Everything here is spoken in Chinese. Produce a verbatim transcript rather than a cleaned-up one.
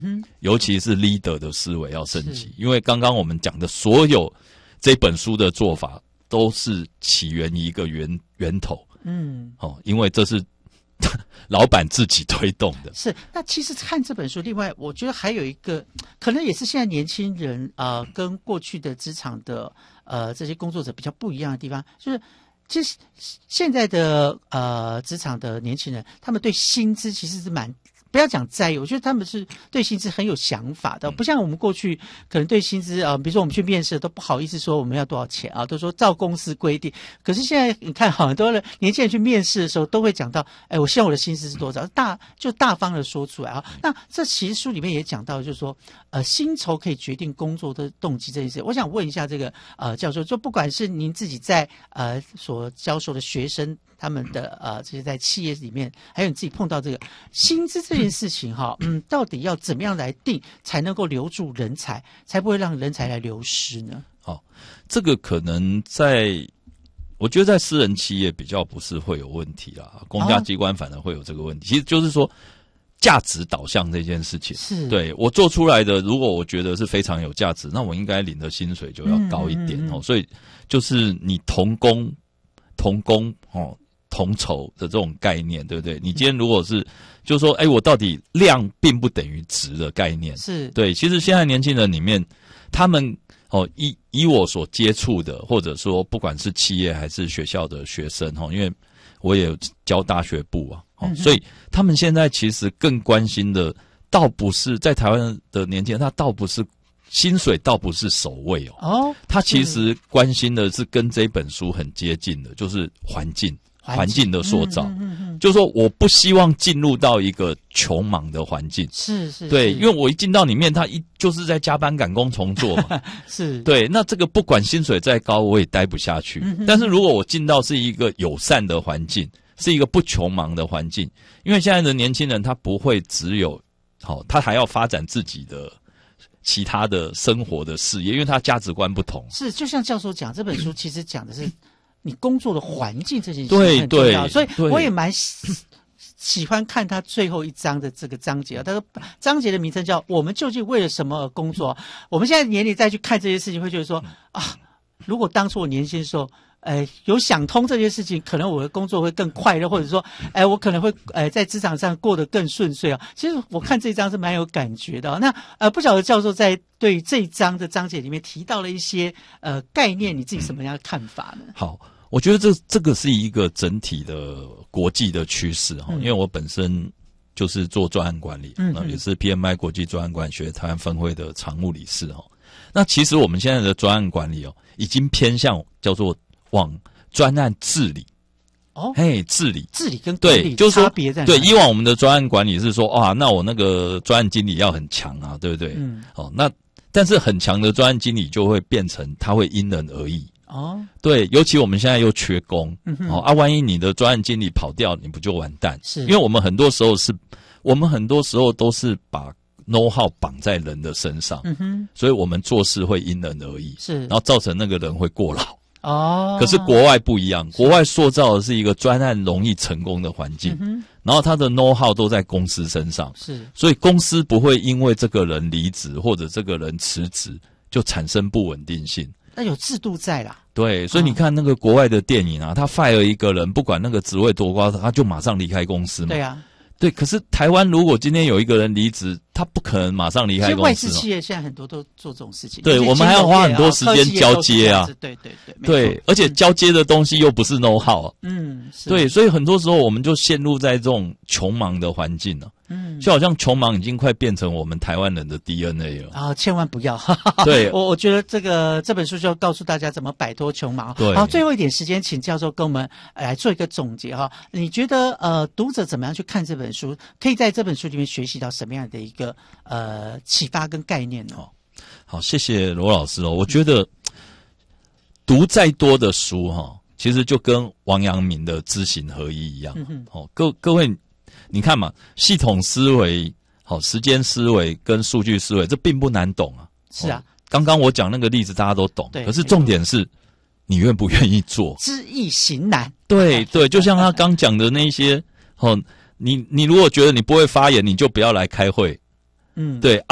嗯， 尤其是 leader 的思维要升级，因为刚刚我们讲的所有这本书的做法都是起源于一个源源头， 嗯， 哦，因为这是老板自己推动的。 是，那其实看这本书，另外我觉得还有一个，可能也是现在年轻人呃跟过去的职场的呃这些工作者比较不一样的地方，就是。其实现在的呃职场的年轻人，他们对薪资其实是蛮不要讲在意，我觉得他们是对薪资很有想法的，不像我们过去可能对薪资啊、呃，比如说我们去面试都不好意思说我们要多少钱啊，都说照公司规定。可是现在你看很多人年轻人去面试的时候都会讲到，哎，我希望我的薪资是多少，大就大方的说出来啊。那这其实书里面也讲到，就是说呃薪酬可以决定工作的动机这件事。我想问一下这个呃教授，就不管是您自己在呃所教授的学生。他们的呃，这些在企业里面，还有你自己碰到这个薪资这件事情哈，嗯，到底要怎么样来定，才能够留住人才，才不会让人才来流失呢？ 好，这个可能在，我觉得在私人企业比较不是会有问题啦，公家机关反而会有这个问题。哦、其实就是说，价值导向这件事情，是对我做出来的，如果我觉得是非常有价值，那我应该领的薪水就要高一点、嗯嗯嗯、哦。所以就是你同工同工哦。同酬的这种概念，对不对？你今天如果是，就是说，哎，我到底量并不等于质的概念， 是对。 其实现在年轻人里面，他们哦，以以我所接触的，或者说不管是企业还是学校的学生哦，因为我也有教大学部啊，哦，嗯、所以他们现在其实更关心的，倒不是在台湾的年轻人，他倒不是薪水，倒不是首位哦，哦，他其实关心的是跟这本书很接近的，就是环境。环境的塑造，嗯嗯嗯、就是说，我不希望进入到一个穷忙的环境， 是是， 对，因为我一进到里面，他一就是在加班赶工重做嘛， 是对，那这个不管薪水再高，我也待不下去。嗯、但是如果我进到是一个友善的环境，是一个不穷忙的环境，因为现在的年轻人他不会只有好、哦，他还要发展自己的。其他的生活的事业，因为他价值观不同。 是，就像教授讲，这本书其实讲的是你工作的环境这件事情很重要，所以我也蛮喜喜欢看他最后一章的这个章节啊。他说章节的名称叫"我们究竟为了什么而工作"。我们现在年龄再去看这些事情，会觉得说啊，如果当初我年轻的时候。呃，有想通这件事情，可能我的工作会更快乐，或者说，哎，我可能会呃在职场上过得更顺遂啊。其实我看这一章是蛮有感觉的、哦。那呃，不晓得教授在对这一章的章节里面提到了一些呃概念，你自己什么样的看法呢？ 好，我觉得这这个是一个整体的国际的趋势哈、嗯，因为我本身就是做专案管理，嗯，也是 P M I 国际专案管学台湾分会的常务理事哈。那其实我们现在的专案管理哦，已经偏向叫做。往专案治理，哦，嘿，治理， 治理跟管理差别在哪？ 对，以往我们的专案管理是说，啊，那我那个专案经理要很强啊，对不对？嗯，哦，那但是很强的专案经理就会变成他会因人而异。哦，对，尤其我们现在又缺工，嗯、哦啊，万一你的专案经理跑掉，你不就完蛋？是，因为我们很多时候是，我们很多时候都是把 know how 绑在人的身上，嗯哼，所以我们做事会因人而异，是，然后造成那个人会过劳。哦，可是国外不一样，国外塑造的是一个专案容易成功的环境，嗯、然后他的 know how 都在公司身上，是，所以公司不会因为这个人离职或者这个人辞职就产生不稳定性。 那有制度在啦， 对，所以你看那个国外的电影啊，他 fire 一个人，不管那个职位多高，他就马上离开公司嘛。 对啊。 对，可是台湾如果今天有一个人离职，他不可能马上离开公司。 外资企业现在很多都做这种事情。 对，我们还要花很多时间交接啊。 对对对， 对，而且交接的东西又不是 know how。嗯，对，所以很多时候我们就陷入在这种穷忙的环境了。嗯，就好像穷忙已经快变成我们台湾人的 D N A 了啊！千万不要。 对， 我我觉得这个这本书就要告诉大家怎么摆脱穷忙。 对， 好，最后一点时间，请教授跟我们来做一个总结哈。你觉得呃，读者怎么样去看这本书？可以在这本书里面学习到什么样的一个呃启发跟概念呢？ 好，好，谢谢罗老师哦。我觉得、嗯、读再多的书哈，其实就跟王阳明的知行合一一样。嗯、哦，各各位。你看嘛，系统思维、好时间思维跟数据思维，这并不难懂啊。 是啊， 哦、刚刚我讲那个例子大家都懂，对。可是重点是，你愿不愿意做？ 知易行难。 对对，就像他刚讲的那些，哦，你你如果觉得你不会发言，你就不要来开会。 嗯，对。